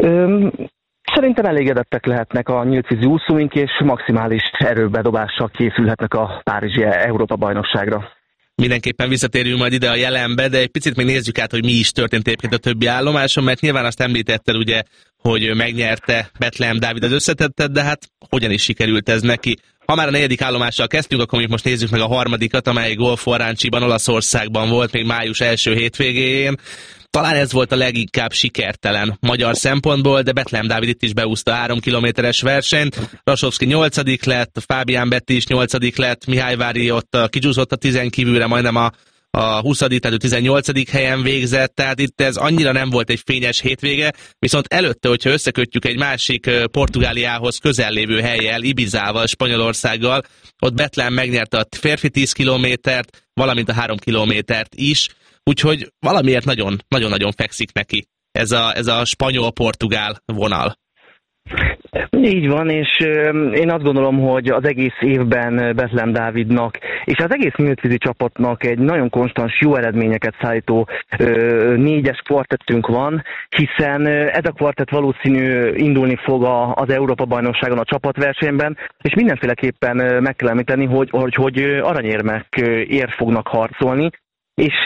Szerintem elégedettek lehetnek a nyíltvízi úszóink, és maximális erőbedobással készülhetnek a párizsi Európa-bajnokságra. Mindenképpen visszatérjünk majd ide a jelenbe, de egy picit még nézzük át, hogy mi is történt egyébként a többi állomáson, mert nyilván azt említetted ugye, hogy megnyerte Bethlehem Dávid az összetettet, de hát hogyan is sikerült ez neki? Ha már a 4. állomással kezdtünk, akkor most nézzük meg a 3., amely Golfo-Arancsiban, Olaszországban volt még május első hétvégéjén. Talán ez volt a leginkább sikertelen magyar szempontból, de Bethlehem Dávid itt is beúszta 3 kilométeres versenyt. Rasovszky 8. lett, Fábián Betty is 8. lett, Mihály Vári ott kicsúszott a 10 kívülre, majdnem a 20., tehát 18. helyen végzett, tehát itt ez annyira nem volt egy fényes hétvége, viszont előtte, hogyha összekötjük egy másik Portugáliához közel lévő hellyel, Ibizával, Spanyolországgal, ott Bethlehem megnyerte a férfi 10 kilométert, valamint a 3 kilométert is, úgyhogy valamiért nagyon-nagyon fekszik neki ez a spanyol-portugál vonal. Így van, és én azt gondolom, hogy az egész évben Bethlehem Dávidnak és az egész nyíltvízi csapatnak egy nagyon konstans jó eredményeket szállító 4-es kvartettünk van, hiszen ez a kvartett valószínű indulni fog az Európa-bajnokságon a csapatversenyben, és mindenféleképpen meg kell említeni, hogy aranyérmekért fognak harcolni, és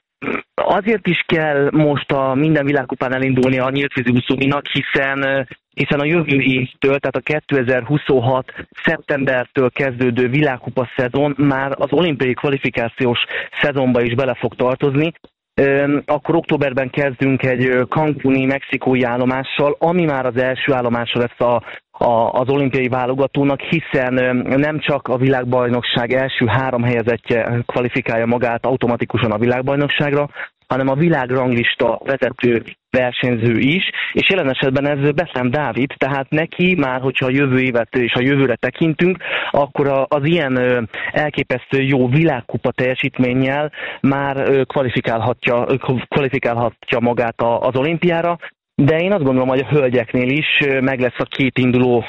azért is kell most a minden világkupán elindulni a nyíltvízi úszóinak, hiszen a jövő évtől, tehát a 2026. szeptembertől kezdődő világkupa szezon már az olimpiai kvalifikációs szezonba is bele fog tartozni. Akkor októberben kezdünk egy cancúni mexikói állomással, ami már az első állomása lesz az olimpiai válogatónak, hiszen nem csak a világbajnokság első 3 helyezettje kvalifikálja magát automatikusan a világbajnokságra, hanem a világranglista vezető versenyző is, és jelen esetben ez Bethlehem Dávid, tehát neki már, hogyha a jövő évet és a jövőre tekintünk, akkor az ilyen elképesztő jó világkupa teljesítménnyel már kvalifikálhatja magát az olimpiára, de én azt gondolom, hogy a hölgyeknél is meg lesz a 2 induló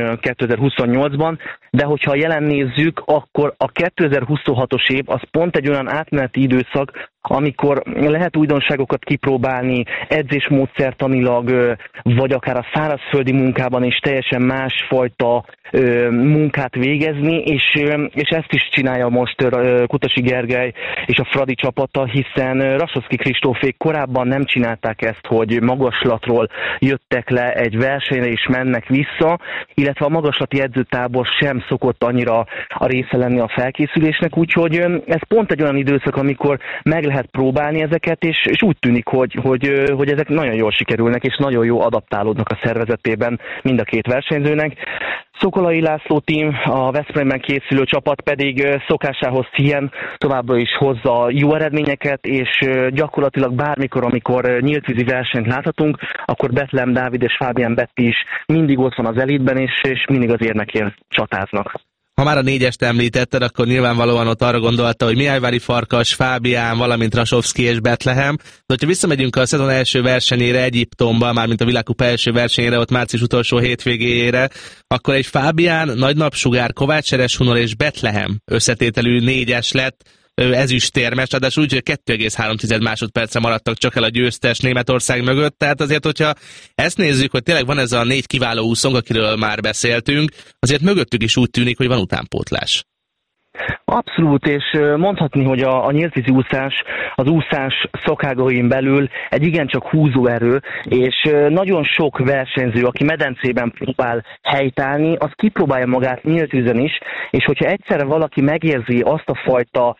2028-ban, de hogyha jelen nézzük, akkor a 2026-os év az pont egy olyan átmeneti időszak, amikor lehet újdonságokat kipróbálni, edzésmódszertanilag, vagy akár a szárazföldi munkában is teljesen másfajta munkát végezni, és ezt is csinálja most Kutasi Gergely és a Fradi csapata, hiszen Rasovszky Kristófék korábban nem csinálták ezt, hogy magaslatról jöttek le egy versenyre és mennek vissza, illetve a magaslati edzőtábor sem szokott annyira a része lenni a felkészülésnek, úgyhogy ez pont egy olyan időszak, amikor meg lehet próbálni ezeket, és úgy tűnik, hogy ezek nagyon jól sikerülnek, és nagyon jó adaptálódnak a szervezetében mind a 2 versenyzőnek. Szokolai László team, a Veszprémben készülő csapat pedig szokásához hien továbbra is hozza jó eredményeket, és gyakorlatilag bármikor, amikor nyíltvízi versenyt láthatunk, akkor Bethlehem Dávid és Fábián Betty is mindig ott van az elitben, és mindig az érmekért csatáznak. Ha már a 4-est említetted, akkor nyilvánvalóan ott arra gondolta, hogy Mihályvári Farkas, Fábián, valamint Rasovszky és Bethlehem. De hogyha visszamegyünk a szezon első versenyére Egyiptomba, mármint a világkupa első versenyére, ott március utolsó hétvégéjére, akkor egy Fábián, Nagy Napsugár, Kovács Eres-Hunor és Bethlehem összetételű 4-es lett, ezüstérmes, ráadásul úgy, hogy 2,3 másodpercre maradtak csak el a győztes Németország mögött, tehát azért, hogyha ezt nézzük, hogy tényleg van ez a 4 kiváló úszónk, akiről már beszéltünk, azért mögöttük is úgy tűnik, hogy van utánpótlás. Abszolút, és mondhatni, hogy a nyíltvízi úszás az úszás szakágain belül egy igencsak húzóerő, és nagyon sok versenyző, aki medencében próbál helytállni, az kipróbálja magát nyíltvízen is, és hogyha egyszerre valaki megérzi azt a fajta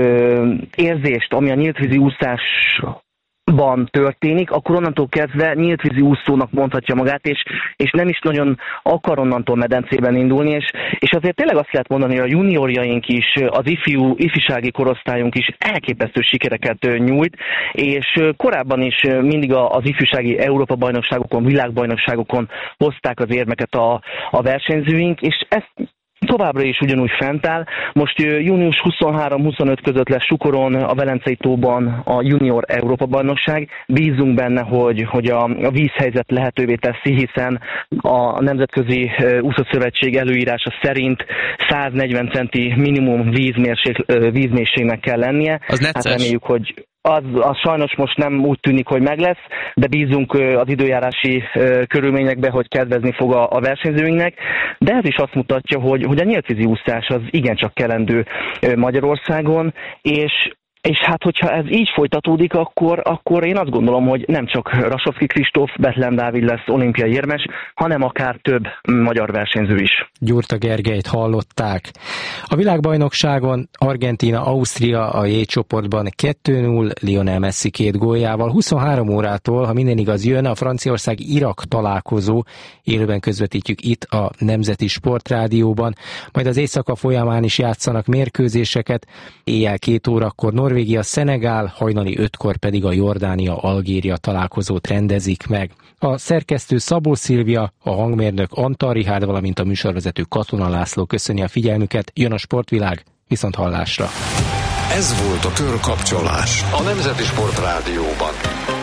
érzést, ami a nyíltvízi úszásban történik, akkor onnantól kezdve nyíltvízi úszónak mondhatja magát, és nem is nagyon akar onnantól medencében indulni, és azért tényleg azt lehet mondani, hogy a juniorjaink is, az ifjúsági korosztályunk is elképesztő sikereket nyújt, és korábban is mindig az ifjúsági Európa-bajnokságokon, világbajnokságokon hozták az érmeket a versenyzőink, és ezt továbbra is ugyanúgy fent áll. Most június 23-25 között lesz Sukoron, a Velencei tóban a junior Európa-bajnokság. Bízunk benne, hogy a vízhelyzet lehetővé teszi, hiszen a Nemzetközi Úszószövetség előírása szerint 140 centi minimum vízmélységnek kell lennie. Az necces. Hát reméljük, hogy az sajnos most nem úgy tűnik, hogy meg lesz, de bízunk az időjárási körülményekbe, hogy kedvezni fog a versenyzőinknek. De ez is azt mutatja, hogy a nyíltvízi úszás az igencsak kelendő Magyarországon, és hát, hogyha ez így folytatódik, akkor én azt gondolom, hogy nem csak Rasovszky Kristóf, Bethlen Dávid lesz olimpiai érmes, hanem akár több magyar versenyző is. Gyurta Gergelyt hallották. A világbajnokságon Argentína-Ausztria a J csoportban 2-0 Lionel Messi 2 góljával. 23 órától, ha minden igaz, jön a Franciaország-Irak találkozó. Élőben közvetítjük itt a Nemzeti Sportrádióban. Majd az éjszaka folyamán is játszanak mérkőzéseket. Éjjel 2 órakor Norvégia-Szenegál, hajnali 5-kor pedig a Jordánia-Algéria találkozót rendezik meg. A szerkesztő Szabó Szilvia, a hangmérnök Antal Richárd, valamint a műsorvezető Katona László köszöni a figyelmüket. Jön a Sportvilág, viszont hallásra. Ez volt a Körkapcsolás a Nemzeti Sportrádióban.